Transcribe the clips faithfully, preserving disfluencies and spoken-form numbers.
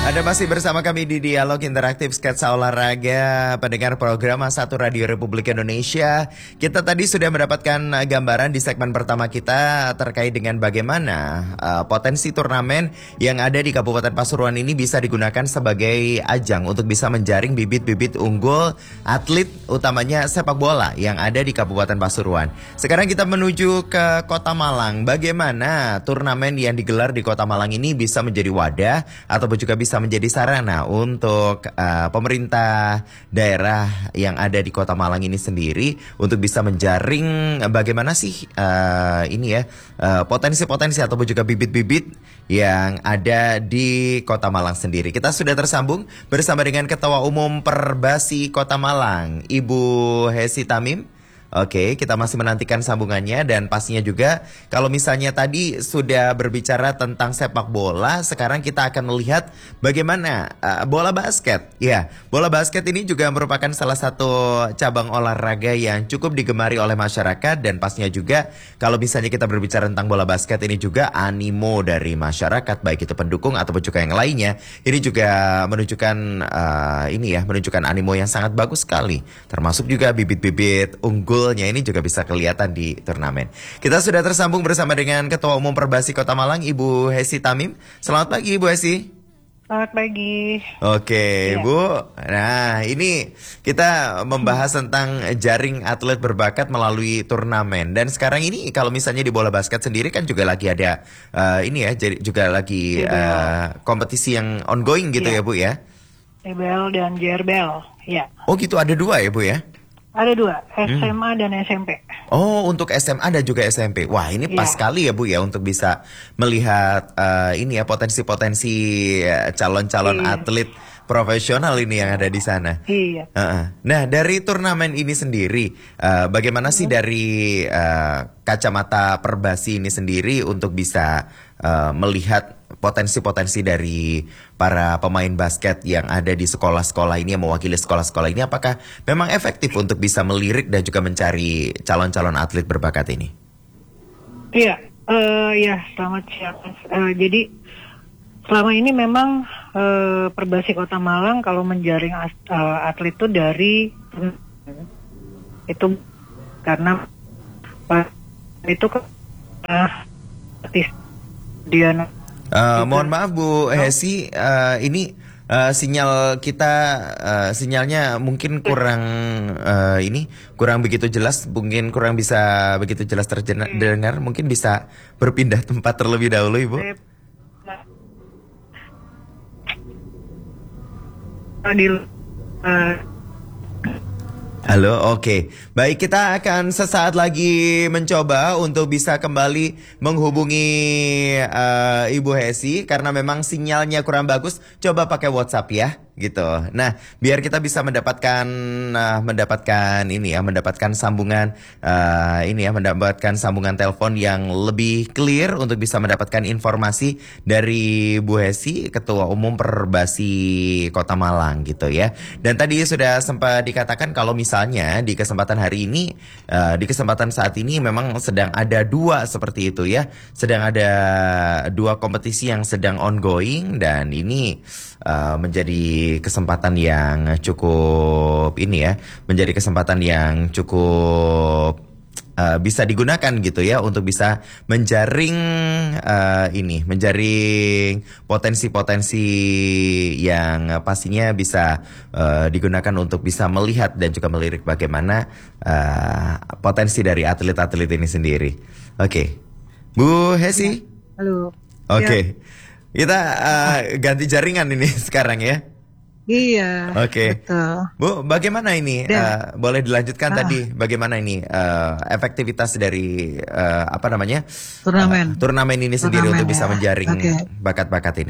Anda masih bersama kami di Dialog Interaktif Sketsa Olahraga, pendengar program satu Radio Republik Indonesia. Kita tadi sudah mendapatkan gambaran di segmen pertama kita terkait dengan bagaimana uh, potensi turnamen yang ada di Kabupaten Pasuruan ini bisa digunakan sebagai ajang untuk bisa menjaring bibit-bibit unggul atlet utamanya sepak bola yang ada di Kabupaten Pasuruan. Sekarang kita menuju ke Kota Malang. Bagaimana turnamen yang digelar di Kota Malang ini bisa menjadi wadah ataupun juga bisa menjadi sarana untuk uh, pemerintah daerah yang ada di Kota Malang ini sendiri untuk bisa menjaring uh, bagaimana sih uh, ini ya uh, potensi-potensi ataupun juga bibit-bibit yang ada di Kota Malang sendiri. Kita sudah tersambung bersama dengan Ketua Umum Perbasi Kota Malang, Ibu Hesi Tamim. Oke, kita masih menantikan sambungannya dan pastinya juga kalau misalnya tadi sudah berbicara tentang sepak bola, sekarang kita akan melihat bagaimana uh, bola basket. Ya, bola basket ini juga merupakan salah satu cabang olahraga yang cukup digemari oleh masyarakat dan pastinya juga kalau misalnya kita berbicara tentang bola basket ini juga animo dari masyarakat baik itu pendukung ataupun juga yang lainnya. Ini juga menunjukkan uh, ini ya, menunjukkan animo yang sangat bagus sekali. Termasuk juga bibit-bibit unggul ini juga bisa kelihatan di turnamen. Kita sudah tersambung bersama dengan Ketua Umum Perbasi Kota Malang, Ibu Hesi Tamim. Selamat pagi, Ibu Hesi. Selamat pagi. Oke, ya. Bu. Nah, ini kita membahas hmm. tentang jaring atlet berbakat melalui turnamen. Dan sekarang ini kalau misalnya di bola basket sendiri kan juga lagi ada uh, ini ya, jadi juga lagi uh, kompetisi yang ongoing gitu ya, ya Bu ya. D B L dan J R B L, ya. Oh gitu, ada dua ya Bu ya? Ada dua, S M A hmm. dan S M P. Oh, untuk S M A dan juga S M P. Wah, ini pas yeah. sekali ya Bu ya untuk bisa melihat uh, ini ya potensi-potensi uh, calon-calon yeah. atlet profesional ini yang ada di sana. Iya. Uh-uh. Nah, dari turnamen ini sendiri, uh, bagaimana sih dari uh, kacamata Perbasi ini sendiri untuk bisa uh, melihat potensi-potensi dari para pemain basket yang ada di sekolah-sekolah ini, yang mewakili sekolah-sekolah ini, apakah memang efektif untuk bisa melirik dan juga mencari calon-calon atlet berbakat ini? Iya, uh, ya selamat siang. Uh, jadi selama ini memang uh, Perbasi Kota Malang kalau menjaring as- uh, atlet itu dari itu karena uh, itu ke uh, dia Uh, mohon maaf Bu Hesi, uh, ini uh, sinyal kita uh, sinyalnya mungkin kurang uh, ini kurang begitu jelas, mungkin kurang bisa begitu jelas terdengar. Mungkin bisa berpindah tempat terlebih dahulu, Ibu. Adil. Uh, Halo, oke. Okay. Baik, kita akan sesaat lagi mencoba untuk bisa kembali menghubungi uh, Ibu Hesi karena memang sinyalnya kurang bagus. Coba pakai WhatsApp ya, gitu. Nah, biar kita bisa mendapatkan uh, mendapatkan ini ya, mendapatkan sambungan uh, ini ya, mendapatkan sambungan telepon yang lebih clear untuk bisa mendapatkan informasi dari Bu Hesi, Ketua Umum Perbasi Kota Malang, gitu ya. Dan tadi sudah sempat dikatakan kalau misalnya Misalnya di kesempatan hari ini, uh, di kesempatan saat ini memang sedang ada dua seperti itu ya. Sedang ada dua kompetisi yang sedang ongoing dan ini uh, menjadi kesempatan yang cukup ini ya. Menjadi kesempatan yang cukup Uh, bisa digunakan gitu ya untuk bisa menjaring uh, ini, menjaring potensi-potensi yang uh, pastinya bisa uh, digunakan untuk bisa melihat dan juga melirik bagaimana uh, potensi dari atlet-atlet ini sendiri. Oke, okay. Bu Hesi. Halo. Oke, okay. ya. Kita uh, ganti jaringan ini sekarang ya. Iya. Oke. Okay. Bu, bagaimana ini? Uh, boleh dilanjutkan ah. tadi? Bagaimana ini uh, efektivitas dari uh, apa namanya turnamen? Uh, turnamen ini sendiri turnamen, untuk bisa menjaring okay. bakat-bakat ini?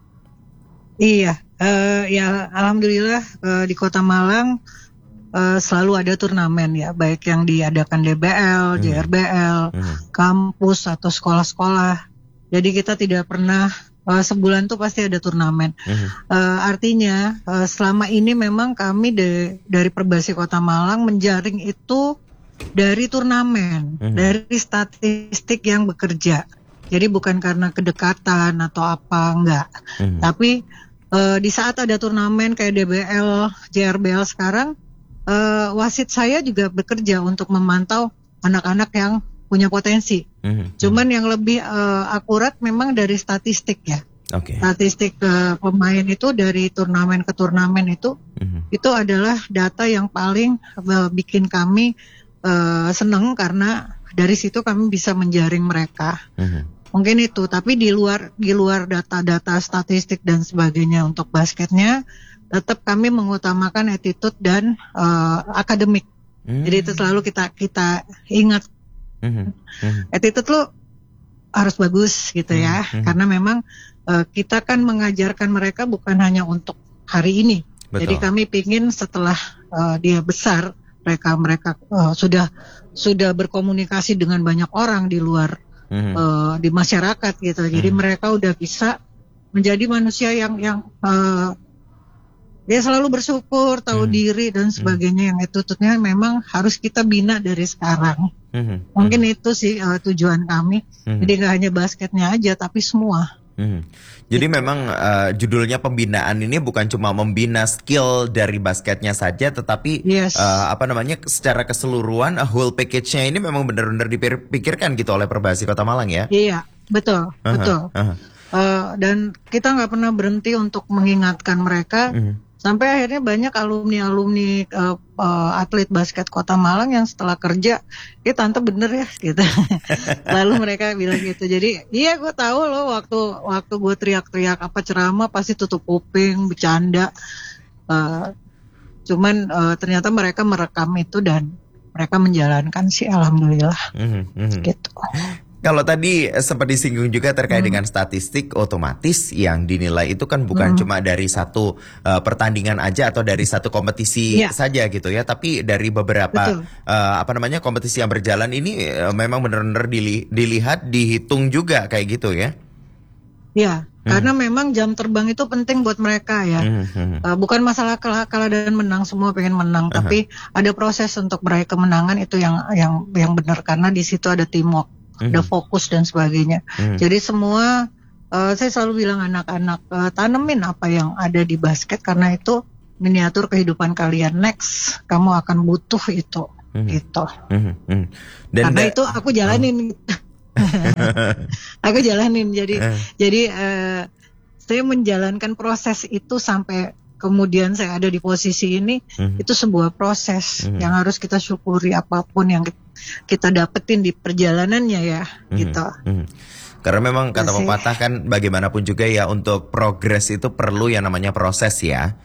Iya. Uh, ya, alhamdulillah uh, di Kota Malang uh, selalu ada turnamen ya, baik yang diadakan D B L, hmm. J R B L, hmm. kampus atau sekolah-sekolah. Jadi kita tidak pernah Uh, sebulan tuh pasti ada turnamen. Uh-huh. Uh, artinya uh, selama ini memang kami de, dari Perbasi Kota Malang menjaring itu dari turnamen, uh-huh. dari statistik yang bekerja. Jadi bukan karena kedekatan atau apa, enggak. Uh-huh. Tapi uh, di saat ada turnamen kayak D B L, J R B L sekarang, uh, wasit saya juga bekerja untuk memantau anak-anak yang punya potensi. Mm-hmm. Cuman yang lebih uh, akurat memang dari statistik ya. Okay. Statistik uh, pemain itu dari turnamen ke turnamen itu, mm-hmm. itu adalah data yang paling uh, bikin kami uh, seneng karena dari situ kami bisa menjaring mereka. Mm-hmm. Mungkin itu, tapi di luar di luar data-data statistik dan sebagainya untuk basketnya, tetap kami mengutamakan attitude dan uh, akademik. Mm-hmm. Jadi itu selalu kita kita ingat. Mm-hmm. Attitude lo harus bagus gitu ya, mm-hmm. karena memang Uh, kita kan mengajarkan mereka bukan hanya untuk hari ini. Betul. Jadi kami pingin setelah uh, dia besar, mereka mereka uh, sudah sudah berkomunikasi dengan banyak orang di luar mm-hmm. uh, di masyarakat gitu. Jadi mm-hmm. mereka udah bisa menjadi manusia yang yang uh, dia selalu bersyukur, tahu mm-hmm. diri dan sebagainya. Mm-hmm. Yang attitude-nya memang harus kita bina dari sekarang. Mm-hmm. Mungkin mm-hmm. itu sih uh, tujuan kami. Mm-hmm. Jadi nggak hanya basketnya aja, tapi semua. Hmm. Jadi gitu. Memang uh, judulnya pembinaan ini bukan cuma membina skill dari basketnya saja, tetapi yes. uh, apa namanya secara keseluruhan uh, whole package-nya ini memang benar-benar dipikirkan gitu oleh Perbasi Kota Malang ya. Iya, betul, uh-huh, betul. Uh-huh. Uh, dan kita nggak pernah berhenti untuk mengingatkan mereka. Uh-huh. Sampai akhirnya banyak alumni-alumni uh, uh, atlet basket Kota Malang yang setelah kerja, ya tante bener ya gitu. Lalu mereka bilang gitu. Jadi iya gue tahu loh waktu waktu gue teriak-teriak apa ceramah pasti tutup kuping, bercanda. Uh, cuman uh, ternyata mereka merekam itu dan mereka menjalankan sih alhamdulillah. Mm-hmm. Gitu. Kalau tadi sempat disinggung juga terkait hmm. dengan statistik, otomatis yang dinilai itu kan bukan hmm. cuma dari satu uh, pertandingan aja atau dari satu kompetisi ya. saja gitu ya, tapi dari beberapa uh, apa namanya kompetisi yang berjalan ini uh, memang benar-benar dili- dilihat, dihitung juga kayak gitu ya. Ya, hmm. karena memang jam terbang itu penting buat mereka ya. Hmm. Hmm. Uh, bukan masalah kalah, kalah dan menang, semua pengen menang, uh-huh. tapi ada proses untuk meraih kemenangan itu yang yang yang benar karena di situ ada teamwork. Mm-hmm. Ada fokus dan sebagainya. Mm-hmm. Jadi semua uh, saya selalu bilang anak-anak uh, tanemin apa yang ada di basket karena itu miniatur kehidupan kalian next. Kamu akan butuh itu, mm-hmm. gitu. Mm-hmm. Dan karena da- itu aku jalanin. Oh. aku jalanin. Jadi uh. jadi uh, saya menjalankan proses itu sampai kemudian saya ada di posisi ini. Mm-hmm. Itu sebuah proses mm-hmm. yang harus kita syukuri apapun yang kita kita dapetin di perjalanannya ya, hmm, gitu. Hmm. Karena memang kata pepatah kan bagaimanapun juga ya untuk progres itu perlu yang namanya proses ya.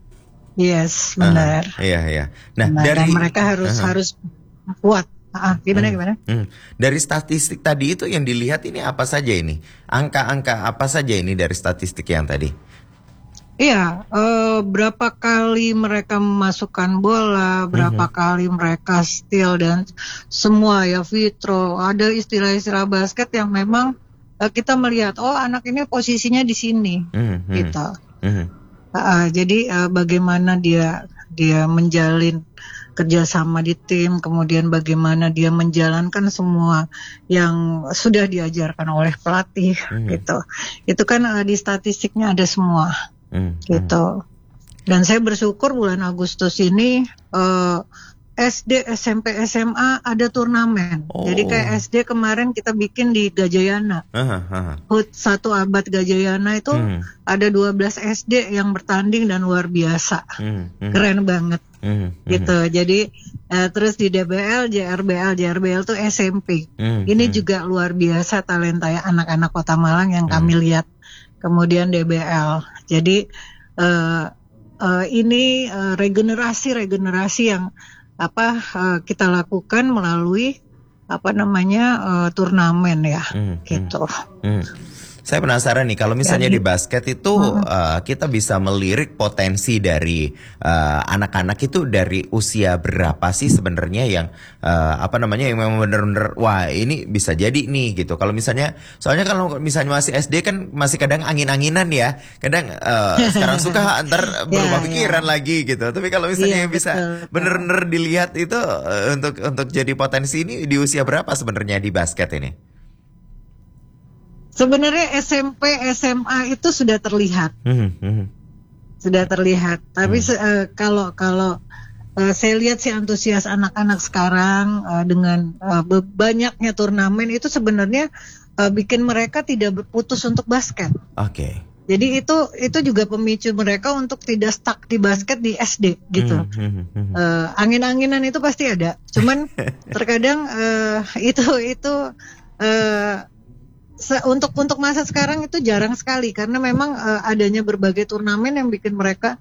Yes, benar. Uh, iya iya. Nah benar. dari dan mereka harus uh-huh. harus kuat. Ah, gimana hmm, gimana? Hmm. Dari statistik tadi itu yang dilihat ini apa saja ini? Angka-angka apa saja ini dari statistik yang tadi? Iya, uh, berapa kali mereka memasukkan bola, berapa mm-hmm. kali mereka steal dan semua ya free throw. Ada istilah-istilah basket yang memang uh, kita melihat, oh anak ini posisinya di sini, mm-hmm. gitu. Mm-hmm. Uh, jadi uh, bagaimana dia dia menjalin kerjasama di tim, kemudian bagaimana dia menjalankan semua yang sudah diajarkan oleh pelatih, mm-hmm. gitu. Itu kan uh, di statistiknya ada semua. Hmm, gitu. Dan saya bersyukur bulan Agustus ini uh, S D, S M P, S M A ada turnamen. Oh. Jadi kayak S D kemarin kita bikin di Gajayana. Uh-huh, uh-huh. Hut satu abad Gajayana itu hmm. ada dua belas S D yang bertanding dan luar biasa. Hmm, hmm. Keren banget. Hmm, hmm. Gitu. Jadi uh, terus di D B L, J R B L, J R B L itu S M P. Hmm, Ini hmm. juga luar biasa talenta ya anak-anak Kota Malang yang hmm. kami lihat. Kemudian D B L. Jadi uh, uh, ini uh, regenerasi-regenerasi yang apa uh, kita lakukan melalui apa namanya uh, turnamen ya, hmm, gitu. Hmm. Saya penasaran nih kalau misalnya Jadi, di basket itu uh, uh, kita bisa melirik potensi dari uh, anak-anak itu dari usia berapa sih sebenarnya yang uh, apa namanya yang memang benar-benar wah ini bisa jadi nih gitu. Kalau misalnya soalnya kalau misalnya masih S D kan masih kadang angin-anginan ya, kadang uh, sekarang suka antar berubah yeah, pikiran yeah. lagi gitu. Tapi kalau misalnya yeah, bisa betul, benar-benar dilihat itu uh, untuk untuk jadi potensi ini di usia berapa sebenarnya di basket ini? Sebenarnya S M P, S M A itu sudah terlihat, mm-hmm. sudah terlihat. Tapi mm. uh, kalau kalau uh, saya lihat sih antusias anak-anak sekarang uh, dengan uh, banyaknya turnamen itu sebenarnya uh, bikin mereka tidak berputus untuk basket. Oke. Okay. Jadi itu itu juga pemicu mereka untuk tidak stuck di basket di S D gitu. Mm-hmm. Uh, angin-anginan itu pasti ada. Cuman terkadang uh, itu itu uh, Untuk untuk masa sekarang itu jarang sekali karena memang uh, adanya berbagai turnamen yang bikin mereka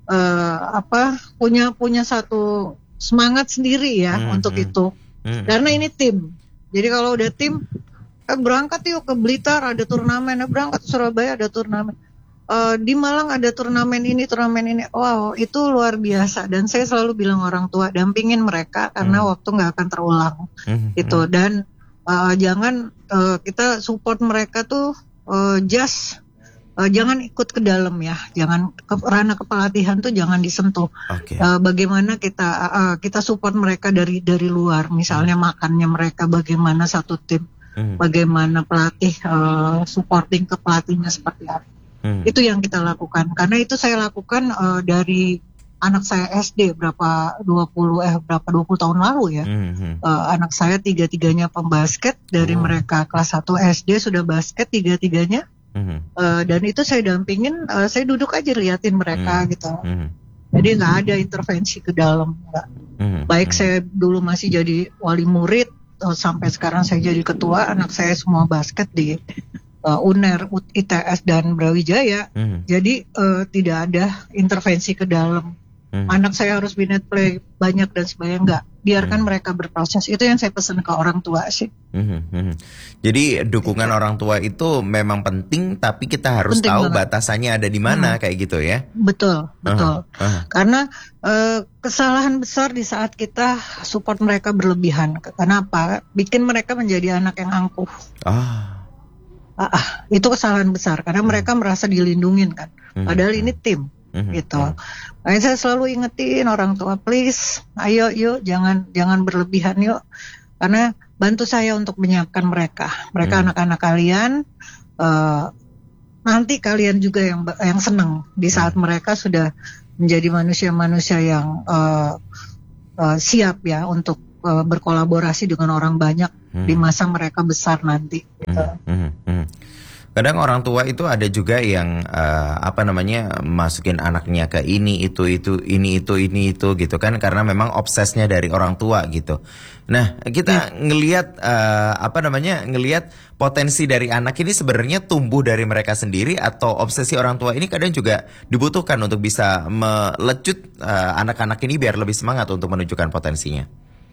uh, apa punya punya satu semangat sendiri ya mm-hmm. untuk itu. Mm-hmm. Karena ini tim. Jadi kalau udah tim eh, berangkat yuk ke Blitar ada turnamen, eh, berangkat ke Surabaya ada turnamen. Uh, di Malang ada turnamen ini, turnamen ini. Wow, itu luar biasa dan saya selalu bilang orang tua dampingin mereka karena mm-hmm. waktu nggak akan terulang. Mm-hmm. Gitu dan Uh, jangan uh, kita support mereka tuh uh, just uh, jangan ikut ke dalam ya, jangan ke, ranah kepelatihan tuh jangan disentuh. Okay. Uh, bagaimana kita uh, kita support mereka dari dari luar, misalnya hmm. makannya mereka bagaimana satu tim, hmm. bagaimana pelatih uh, supporting ke pelatihnya seperti apa. Hmm. Itu yang kita lakukan. Karena itu saya lakukan uh, dari anak saya S D berapa dua puluh eh berapa dua puluh tahun lalu ya. Mm-hmm. Uh, anak saya tiga-tiganya pembasket dari oh. mereka kelas satu S D sudah basket tiga-tiganya. Mm-hmm. Uh, dan itu saya dampingin, uh, saya duduk aja liatin mereka mm-hmm. gitu. Mm-hmm. Jadi nggak ada intervensi ke dalam, nggak. Mm-hmm. Baik saya dulu masih jadi wali murid, uh, sampai sekarang saya jadi ketua, anak saya semua basket di uh, U N E R, I T S dan Brawijaya. Mm-hmm. Jadi uh, tidak ada intervensi ke dalam. Hmm. Anak saya harus minute play banyak dan sebagainya, enggak, biarkan hmm. mereka berproses. Itu yang saya pesan ke orang tua sih. Hmm. Hmm. Jadi dukungan ya. Orang tua itu memang penting, tapi kita harus penting tahu banget. Batasannya ada di mana, hmm. kayak gitu ya. Betul, betul. Uh-huh. Uh-huh. Karena uh, kesalahan besar di saat kita support mereka berlebihan. Kenapa? Bikin mereka menjadi anak yang angkuh. Ah. Ah, ah, itu kesalahan besar karena hmm. mereka merasa dilindungin kan. Padahal hmm. ini tim. Mm-hmm. Gitu. Makanya saya selalu ingetin orang tua, please, ayo yuk, jangan jangan berlebihan yuk, karena bantu saya untuk menyiapkan mereka, mereka mm. anak-anak kalian, uh, nanti kalian juga yang yang senang di saat mm. mereka sudah menjadi manusia-manusia yang uh, uh, siap ya untuk uh, berkolaborasi dengan orang banyak mm. di masa mereka besar nanti. Gitu. Mm-hmm. Mm-hmm. Kadang orang tua itu ada juga yang uh, apa namanya masukin anaknya ke ini itu itu ini itu ini itu gitu kan, karena memang obsesnya dari orang tua gitu. Nah kita ya. ngelihat uh, apa namanya ngelihat potensi dari anak ini sebenarnya tumbuh dari mereka sendiri atau obsesi orang tua ini kadang juga dibutuhkan untuk bisa melecut uh, anak-anak ini biar lebih semangat untuk menunjukkan potensinya.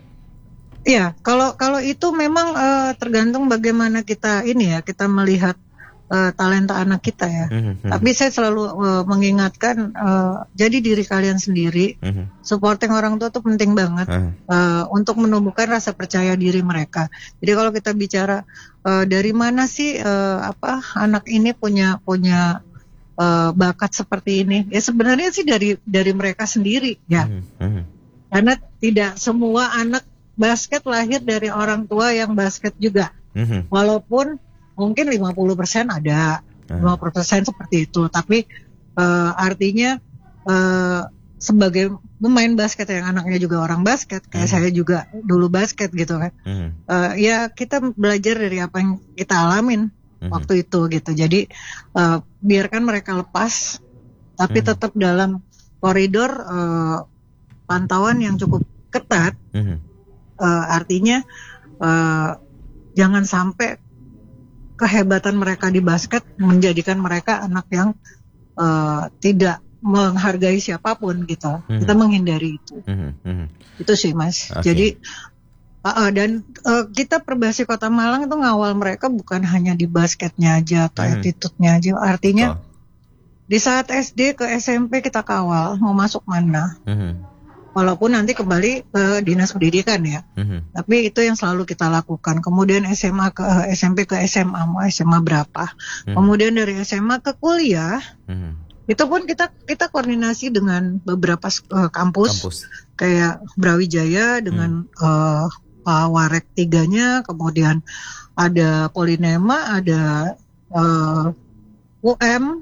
Iya, kalau kalau itu memang uh, tergantung bagaimana kita ini ya kita melihat Uh, talenta anak kita ya. Mm-hmm. Tapi saya selalu uh, mengingatkan, uh, jadi diri kalian sendiri, mm-hmm. supporting orang tua itu penting banget mm-hmm. uh, untuk menumbuhkan rasa percaya diri mereka. Jadi kalau kita bicara uh, dari mana sih uh, apa anak ini punya punya uh, bakat seperti ini, ya sebenarnya sih dari dari mereka sendiri ya. Mm-hmm. Karena tidak semua anak basket lahir dari orang tua yang basket juga, mm-hmm. walaupun mungkin lima puluh persen ada, lima puluh persen seperti itu. Tapi uh, artinya uh, sebagai pemain basket yang anaknya juga orang basket, kayak mm. saya juga dulu basket gitu kan. Mm. Uh, ya kita belajar dari apa yang kita alamin mm. waktu itu gitu. Jadi uh, biarkan mereka lepas, tapi mm. tetap dalam koridor uh, pantauan yang cukup ketat. Mm. Uh, artinya uh, jangan sampai kehebatan mereka di basket menjadikan mereka anak yang uh, tidak menghargai siapapun gitu. Mm-hmm. Kita menghindari itu. Mm-hmm. Itu sih Mas. Okay. Jadi uh, uh, dan uh, kita Perbasi Kota Malang itu ngawal mereka bukan hanya di basketnya aja atau mm-hmm. attitude-nya aja. Artinya oh. di saat S D ke S M P kita kawal mau masuk mana. Mm-hmm. Walaupun nanti kembali ke dinas pendidikan ya, mm-hmm. tapi itu yang selalu kita lakukan. Kemudian S M A ke uh, S M P ke S M A, mau S M A berapa? Mm-hmm. Kemudian dari S M A ke kuliah, mm-hmm. itu pun kita kita koordinasi dengan beberapa uh, kampus, kampus kayak Brawijaya dengan mm. uh, Pak Warek tiganya, kemudian ada Polinema, ada uh, U M,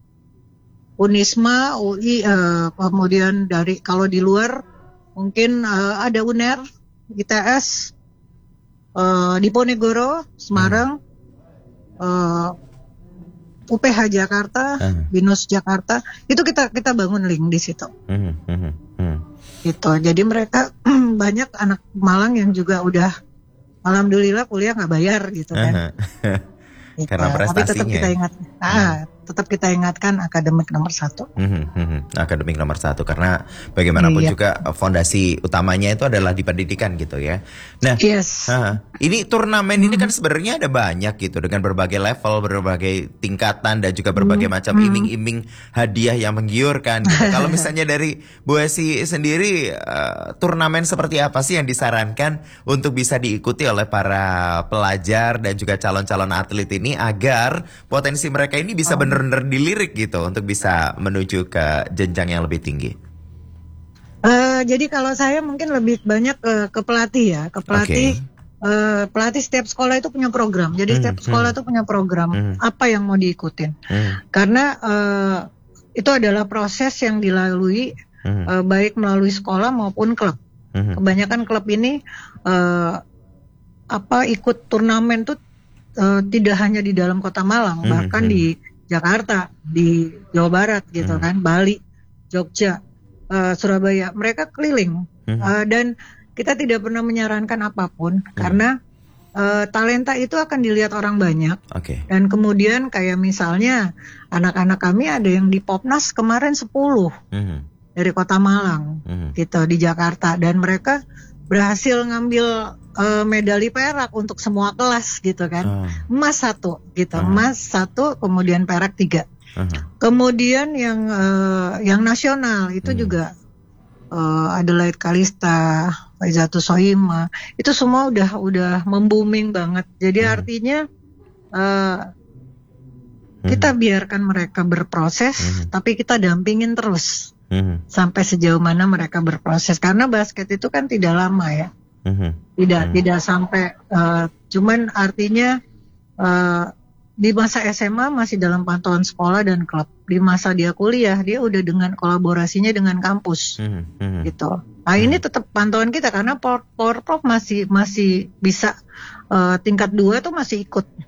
Unisma, U I, uh, kemudian dari kalau di luar mungkin uh, ada U N E R, I T S, uh, Diponegoro, Semarang, uh, U P H Jakarta, uh. Binus Jakarta, itu kita kita bangun link di situ. Uh, uh, uh. Gitu. Jadi mereka banyak anak Malang yang juga udah alhamdulillah kuliah nggak bayar gitu kan. Uh-huh. Gitu. Karena prestasinya. Tapi tetap kita ingat, ah, tetap kita ingatkan akademik nomor satu. Mm-hmm. Akademik nomor satu karena bagaimanapun iya. juga fondasi utamanya itu adalah di pendidikan gitu ya. Nah, yes. uh, ini turnamen mm-hmm. ini kan sebenarnya ada banyak gitu dengan berbagai level, berbagai tingkatan dan juga berbagai mm-hmm. macam iming-iming hadiah yang menggiurkan. Gitu. Kalau misalnya dari Bu Esi sendiri, uh, turnamen seperti apa sih yang disarankan untuk bisa diikuti oleh para pelajar dan juga calon-calon atlet ini agar potensi mereka ini bisa oh. benar-benar dilirik gitu untuk bisa menuju ke jenjang yang lebih tinggi? Uh, jadi kalau saya mungkin lebih banyak ke, ke pelatih ya, ke pelatih. Okay. Uh, pelatih setiap sekolah itu punya program. Jadi hmm, setiap sekolah hmm. itu punya program hmm. apa yang mau diikutin. Hmm. Karena uh, itu adalah proses yang dilalui hmm. uh, baik melalui sekolah maupun klub. Hmm. Kebanyakan klub ini uh, apa ikut turnamen tuh Uh, tidak hanya di dalam kota Malang, hmm, bahkan hmm. di Jakarta, di Jawa Barat gitu hmm. kan, Bali, Jogja, uh, Surabaya, mereka keliling hmm. uh, dan kita tidak pernah menyarankan apapun hmm. karena uh, talenta itu akan dilihat orang banyak. Okay. Dan kemudian kayak misalnya anak-anak kami ada yang di Popnas kemarin sepuluh hmm. dari kota Malang, hmm. gitu di Jakarta dan mereka berhasil ngambil uh, medali perak untuk semua kelas gitu kan, uh. emas satu gitu, uh. emas satu kemudian perak tiga, uh. kemudian yang uh, yang nasional itu uh. juga uh, Adelaide Kalista, Faizatul Sohima, itu semua udah udah membooming banget. Jadi uh. artinya uh, kita biarkan mereka berproses, uh. tapi kita dampingin terus. Mm-hmm. Sampai sejauh mana mereka berproses karena basket itu kan tidak lama ya, mm-hmm. tidak mm-hmm. tidak sampai uh, cuman artinya uh, di masa S M A masih dalam pantauan sekolah dan klub, di masa dia kuliah dia udah dengan kolaborasinya dengan kampus, mm-hmm. gitu. Nah mm-hmm. ini tetap pantauan kita karena Power Prof masih masih bisa uh, tingkat dua tuh masih ikut.